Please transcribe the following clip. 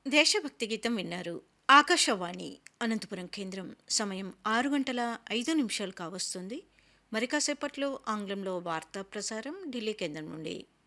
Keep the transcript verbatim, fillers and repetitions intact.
దేశభక్తి గీతం విన్నారు. ఆకాశవాణి అనంతపురం కేంద్రం. సమయం ఆరు గంటల ఐదు నిమిషాలు కావస్తుంది. మరి కాసేపట్లో ఆంగ్లంలో వార్తా ప్రసారం ఢిల్లీ కేంద్రం నుండి.